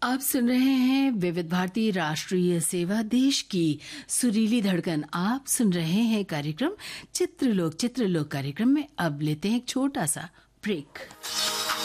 आप सुन रहे हैं विविध भारती राष्ट्रीय सेवा, देश की सुरीली धड़कन। आप सुन रहे हैं कार्यक्रम चित्रलोक। चित्रलोक कार्यक्रम में अब लेते हैं एक छोटा सा ब्रेक।